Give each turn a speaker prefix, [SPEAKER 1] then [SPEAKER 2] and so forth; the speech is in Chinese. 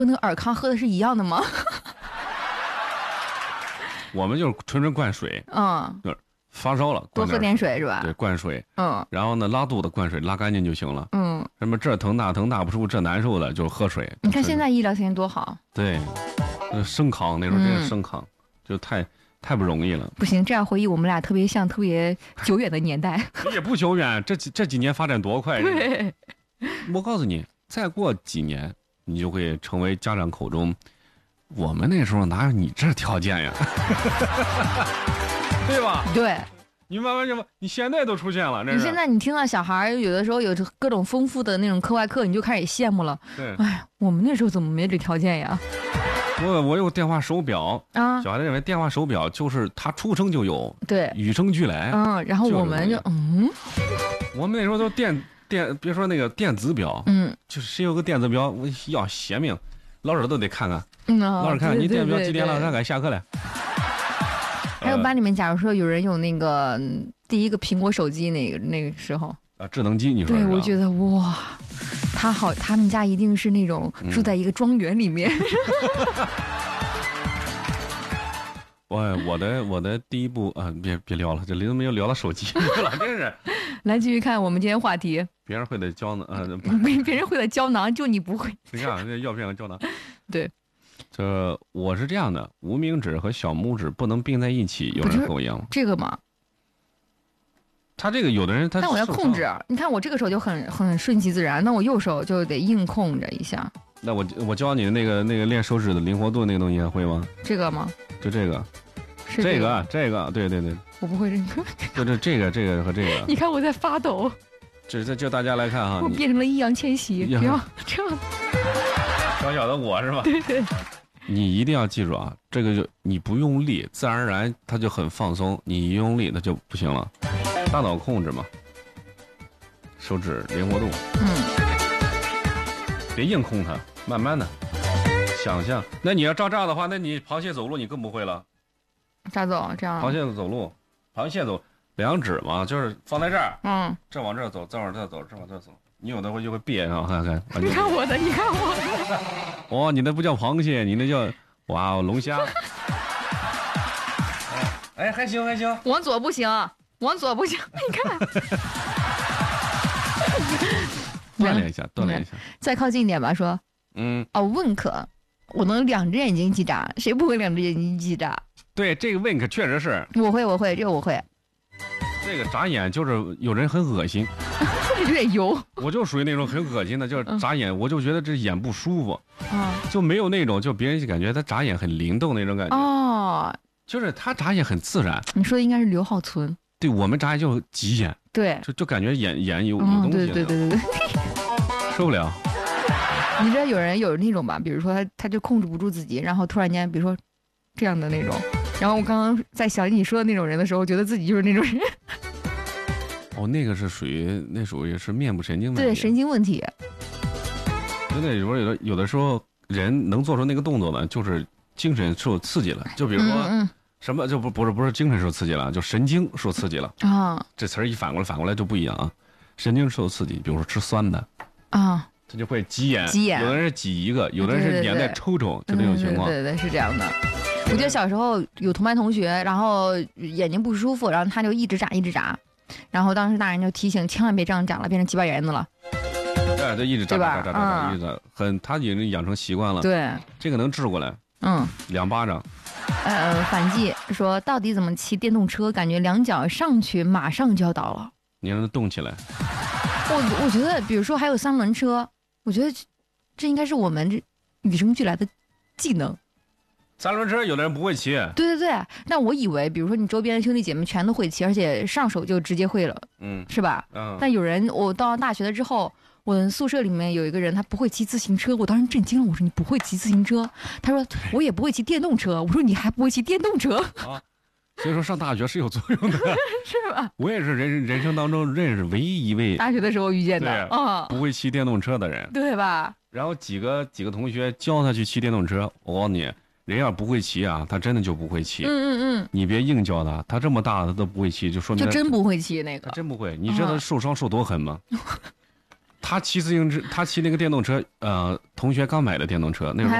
[SPEAKER 1] 和那个尔康喝的是一样的吗？
[SPEAKER 2] 我们就是纯灌水，就是发烧了
[SPEAKER 1] 多喝点水是吧？
[SPEAKER 2] 对，灌水，然后呢拉肚子灌水，拉干净就行了，什么这疼那疼那不舒服这难受的，就是喝水。
[SPEAKER 1] 你看现在医疗条件多好。
[SPEAKER 2] 对，生扛那时候真是生扛，就太不容易了。
[SPEAKER 1] 不行，这样回忆我们俩特别久远的年代。
[SPEAKER 2] 也不久远，这几年发展多快。
[SPEAKER 1] 对，
[SPEAKER 2] 我告诉你，再过几年。你就会成为家长口中，我们那时候哪有你这条件呀，对吧？
[SPEAKER 1] 对，
[SPEAKER 2] 你慢慢就，你现在都出现了。
[SPEAKER 1] 你现在你听到小孩有的时候有各种丰富的那种课外课，你就开始羡慕了。
[SPEAKER 2] 对，
[SPEAKER 1] 哎，我们那时候怎么没这条件呀？
[SPEAKER 2] 我有电话手表
[SPEAKER 1] 啊，
[SPEAKER 2] 小孩认为电话手表就是他出生就有，
[SPEAKER 1] 对，
[SPEAKER 2] 与生俱来。
[SPEAKER 1] 然后我们就
[SPEAKER 2] 我们那时候都别说那个电子表，就是谁有个电子表，我要邪命，老师都得看看，老师看你电子表几点了，他该下课了。
[SPEAKER 1] 还有班里面，假如说有人有那个第一个苹果手机，那个时候
[SPEAKER 2] 智能机，你说
[SPEAKER 1] 对，我觉得哇，他们家一定是那种住在一个庄园里面。
[SPEAKER 2] 我的第一步别聊了，这里怎么又聊到手机了？真是。
[SPEAKER 1] 来继续看我们今天话题。
[SPEAKER 2] 别人会的胶囊
[SPEAKER 1] 别人会的胶囊，就你不会。
[SPEAKER 2] 你看这药片和胶囊。
[SPEAKER 1] 对，
[SPEAKER 2] 这我是这样的，无名指和小拇指不能并在一起，有人和我一样吗？
[SPEAKER 1] 这个吗？
[SPEAKER 2] 他这个有的人他。
[SPEAKER 1] 但我要控制，你看我这个手就很顺其自然，那我右手就得硬控着一下。
[SPEAKER 2] 那我教你那个练手指的灵活度那个东西会吗？
[SPEAKER 1] 这个吗？
[SPEAKER 2] 就这个。
[SPEAKER 1] 是
[SPEAKER 2] 这个，对。
[SPEAKER 1] 我不会这个。
[SPEAKER 2] 就这个和这个。
[SPEAKER 1] 你看我在发抖。
[SPEAKER 2] 这叫大家来看哈。
[SPEAKER 1] 我变成了易烊千玺，不要这样。
[SPEAKER 2] 小小的我是吧？
[SPEAKER 1] 对。
[SPEAKER 2] 你一定要记住啊，这个就你不用力，自然而然它就很放松。你一用力，那就不行了。大脑控制嘛，手指灵活度。别硬控它，慢慢的想象。那你要照这样的话，那你螃蟹走路你更不会了。
[SPEAKER 1] 咋走？这样？
[SPEAKER 2] 螃蟹走路，螃蟹走两指嘛，就是放在这儿，这往这走，这往这走，这往这走。你有的会就会别啊，看。
[SPEAKER 1] 你看我的，你看我的。
[SPEAKER 2] 哦，你那不叫螃蟹，你那叫龙虾。哎，还行。
[SPEAKER 1] 往左不行，你看。
[SPEAKER 2] 锻炼一下。
[SPEAKER 1] 再靠近一点吧，说。问可，我能两只眼睛击眨，谁不会两只眼睛击眨？
[SPEAKER 2] 对，这个 wink 确实是。
[SPEAKER 1] 我会，这个我会。
[SPEAKER 2] 这个眨眼就是有人很恶心，
[SPEAKER 1] 有点油。
[SPEAKER 2] 我就属于那种很恶心的，就是眨眼，我就觉得这眼不舒服，就没有那种就别人就感觉他眨眼很灵动那种感觉。就是他眨眼很自然。
[SPEAKER 1] 你说的应该是刘浩存。
[SPEAKER 2] 对，我们眨眼就急眼，
[SPEAKER 1] 对，
[SPEAKER 2] 就感觉眼有东西。
[SPEAKER 1] 对，
[SPEAKER 2] 受不了。
[SPEAKER 1] 你知道有人有那种吧，比如说他就控制不住自己，然后突然间比如说这样的那种，然后我刚刚在想你说的那种人的时候，我觉得自己就是那种人。
[SPEAKER 2] 那个是属于是面部神经问题。
[SPEAKER 1] 对，神经问题。
[SPEAKER 2] 真的有的时候人能做出那个动作呢，就是精神受刺激了，就比如说什么就不是精神受刺激了，就神经受刺激了啊。这词儿一反过来就不一样啊。神经受刺激，比如说吃酸的啊，他就会挤眼，有的人是挤一个，有的人是眼袋抽，就这种情况。
[SPEAKER 1] 对，是这样的。我记得小时候有同班同学，然后眼睛不舒服，然后他就一直眨，然后当时大人就提醒，千万别这样眨了，变成鸡巴眼子了。
[SPEAKER 2] 对，就一直眨，一直他已经养成习惯了。
[SPEAKER 1] 对，
[SPEAKER 2] 这个能治过来。2巴掌。
[SPEAKER 1] 反季说到底怎么骑电动车，感觉两脚上去马上就要倒了。
[SPEAKER 2] 你让它动起来。
[SPEAKER 1] 我觉得，比如说还有3轮车，我觉得这应该是我们这与生俱来的技能。
[SPEAKER 2] 3轮车有的人不会骑。
[SPEAKER 1] 对，那我以为，比如说你周边的兄弟姐妹全都会骑，而且上手就直接会了，是吧？但有人，我到大学了之后，我的宿舍里面有一个人，他不会骑自行车，我当时震惊了，我说你不会骑自行车？他说我也不会骑电动车，我说你还不会骑电动车？
[SPEAKER 2] 所以说上大学是有作用的，
[SPEAKER 1] 是吧？
[SPEAKER 2] 我也是人生当中认识唯一一位
[SPEAKER 1] 大学的时候遇见的
[SPEAKER 2] 不会骑电动车的人，
[SPEAKER 1] 对吧？
[SPEAKER 2] 然后几个同学教他去骑电动车，我告诉你，人要不会骑啊，他真的就不会骑。你别硬教他，他这么大了他都不会骑，就说明
[SPEAKER 1] 就真不会骑那个。
[SPEAKER 2] 他真不会，你知道他受伤受多狠吗？ 他骑自行车，他骑那个电动车，同学刚买的电动车，那时候。